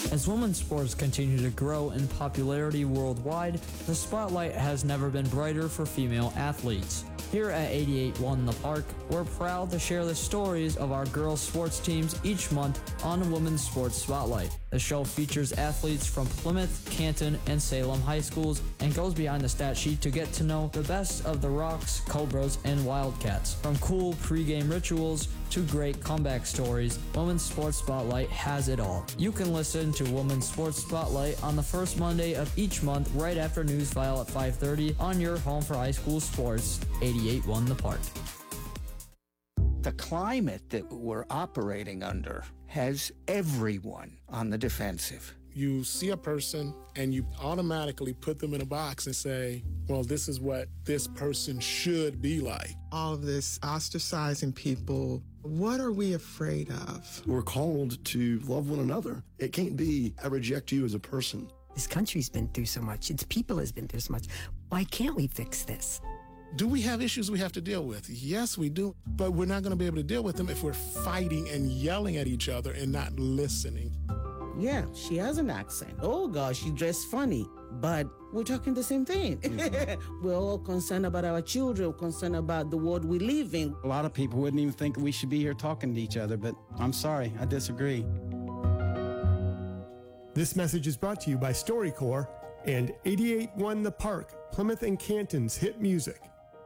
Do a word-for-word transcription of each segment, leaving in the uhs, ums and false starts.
As women's sports continue to grow in popularity worldwide, the spotlight has never been brighter for female athletes. Here at eighty-eight point one The Park, we're proud to share the stories of our girls' sports teams each month on Women's Sports Spotlight. The show features athletes from Plymouth, Canton, and Salem high schools and goes behind the stat sheet to get to know the best of the Rocks, Cobras, and Wildcats. From cool pregame rituals to great comeback stories, Women's Sports Spotlight has it all. You can listen to Women's Sports Spotlight on the first Monday of each month right after Newsfile at five thirty on your home for high school sports, eighty-eight point one The Park. The climate that we're operating under has everyone on the defensive. You see a person and you automatically put them in a box and say, well, this is what this person should be like. All of this ostracizing people, what are we afraid of? We're called to love one another. It can't be, I reject you as a person. This country's been through so much. Its people has been through so much. Why can't we fix this? Do we have issues we have to deal with? Yes, we do. But we're not going to be able to deal with them if we're fighting and yelling at each other and not listening. Yeah, she has an accent. Oh, gosh, she dressed funny. But we're talking the same thing. Mm-hmm. We're all concerned about our children, concerned about the world we live in. A lot of people wouldn't even think we should be here talking to each other, but I'm sorry, I disagree. This message is brought to you by StoryCorps and eighty-eight point one The Park, Plymouth and Canton's hit music.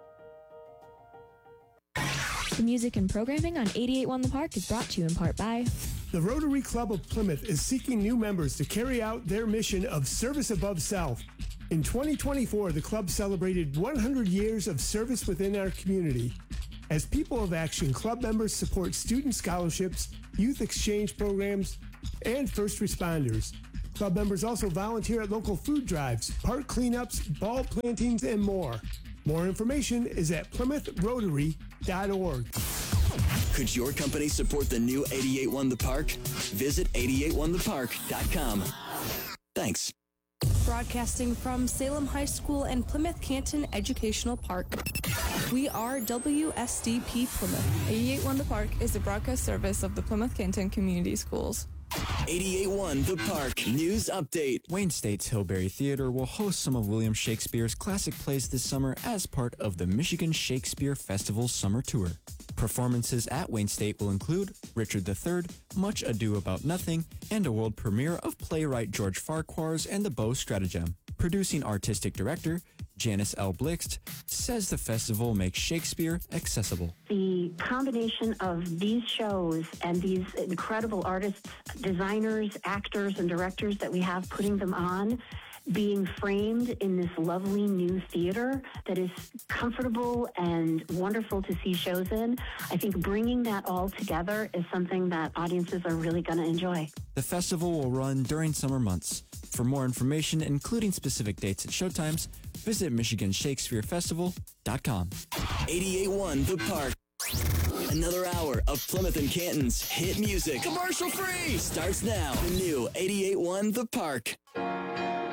The music and programming on eighty-eight point one The Park is brought to you in part by the Rotary Club of Plymouth is seeking new members to carry out their mission of service above self. In twenty twenty-four, the club celebrated one hundred years of service within our community. As People of Action, club members support student scholarships, youth exchange programs, and first responders. Club members also volunteer at local food drives, park cleanups, ball plantings, and more. More information is at plymouth rotary dot org. Could your company support the new eighty-eight point one The Park? Visit eighty-eight one the park dot com. Thanks. Broadcasting from Salem High School and Plymouth Canton Educational Park. We are W S D P Plymouth. eighty-eight point one The Park is the broadcast service of the Plymouth Canton Community Schools. eighty-eight point one The Park News Update. Wayne State's Hillberry Theater will host some of William Shakespeare's classic plays this summer as part of the Michigan Shakespeare Festival Summer Tour. Performances at Wayne State will include Richard the Third, Much Ado About Nothing, and a world premiere of playwright George Farquhar's and the Beaux Stratagem. Producing artistic director Janice L. Blixt says the festival makes Shakespeare accessible. The combination of these shows and these incredible artists, designers, actors, and directors that we have putting them on, being framed in this lovely new theater that is comfortable and wonderful to see shows in, I think bringing that all together is something that audiences are really going to enjoy. The festival will run during summer months. For more information, including specific dates and showtimes, visit michigan shakespeare festival dot com. eighty-eight point one The Park. Another hour of Plymouth and Canton's hit music. Commercial free! Starts now. The new eighty-eight point one The Park.